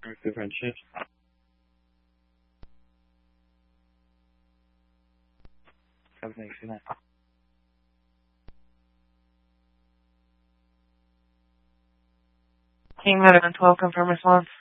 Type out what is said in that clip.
Different shifts. Have a nice night. King Medical 12, confirm response.